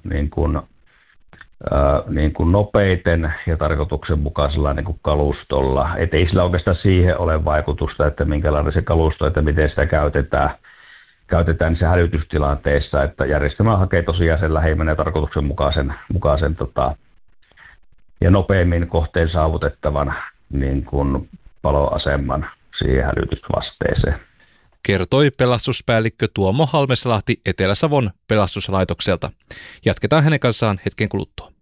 niin kuin nopeiten ja tarkoituksenmukaisella niin kuin kalustolla. Et ei sillä oikeastaan siihen ole vaikutusta, että minkälainen se kalusto, että miten sitä käytetään se hälytystilanteessa, että järjestelmä hakee tosiaan sen lähimmän ja tarkoituksenmukaisen ja nopeammin kohteen saavutettavan niin kuin paloaseman siihen hälytysvasteeseen. Kertoi pelastuspäällikkö Tuomo Halmeslahti Etelä-Savon pelastuslaitokselta. Jatketaan hänen kanssaan hetken kuluttua.